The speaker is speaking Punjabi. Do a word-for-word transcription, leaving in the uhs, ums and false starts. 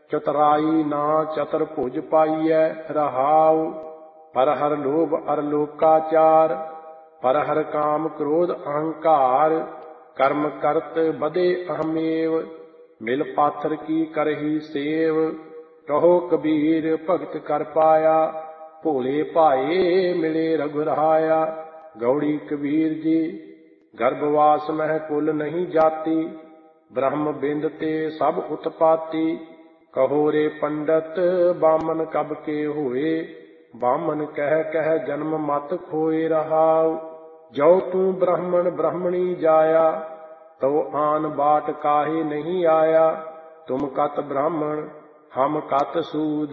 ਚਤੁਰਾਈ ਨਾ ਚਤੁਰ ਭੁਜ ਪਾਈਐ ਰਹਾਉ। ਪਰ ਹਰ ਲੋਭ ਅਰ ਲੋਕਾਚਾਰ, ਪਰ ਹਰ ਕਾਮ ਕ੍ਰੋਧ ਅਹੰਕਾਰ। ਕਰਮ ਕਰਤ ਬਦੇ ਅਹਮੇਵ, ਮਿਲ ਪਾਥਰ ਕੀ ਕਰਹੀ ਸੇਵ। ਕਹੋ ਕਬੀਰ ਭਗਤ ਕਰ ਪਾਇਆ, ਭੋਲੇ ਭਾਏ ਮਿਲੇ ਰਘੁਰਾਇਆ। ਗੌੜੀ ਕਬੀਰ ਜੀ ਗਰਭਵਾਸ ਮਹਿ ਕੁਲ ਨਹੀਂ ਜਾਤੀ, ਬ੍ਰਹਮ ਬਿੰਦ ਤੇ ਸਭ ਉਤਪਾਤੀ। ਕਹੋ ਰੇ ਪੰਡਤ ਬਾਮਨ ਕਬ ਕੇ ਹੋਏ, ਬਾਮਨ ਕਹਿ ਕਹਿ ਜਨਮ ਮਤ ਖੋਏ ਰਹਾਉ। ਜੋ ਤੂੰ ਬ੍ਰਾਹਮਣ ਬ੍ਰਾਹਮਣੀ ਜਾਇਆ, ਤੋ ਆਨ ਬਾਟ ਕਾਹੇ ਨਹੀਂ ਆਇਆ। ਤੁਮ ਕਤ ਬ੍ਰਾਹਮਣ ਹਮ ਕਤ ਸੂਦ,